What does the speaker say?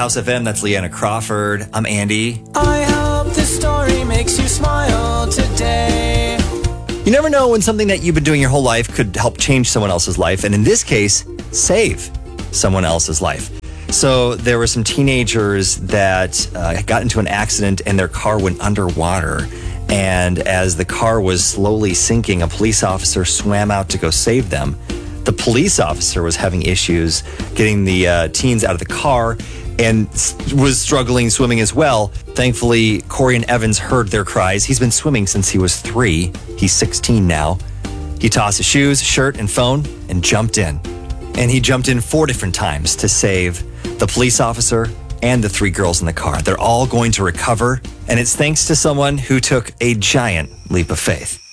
House FM. That's Leanna Crawford. I'm Andy. I hope this story makes you smile today. You never know when something that you've been doing your whole life could help change someone else's life, and in this case, save someone else's life. So there were some teenagers that got into an accident and their car went underwater. And as the car was slowly sinking, a police officer swam out to go save them. The police officer was having issues getting the teens out of the car and was struggling swimming as well. Thankfully, Corey and Evans heard their cries. He's been swimming since he was 3. He's 16 now. He tossed his shoes, shirt, and phone and jumped in. And he jumped in 4 different times to save the police officer and the 3 girls in the car. They're all going to recover, and it's thanks to someone who took a giant leap of faith.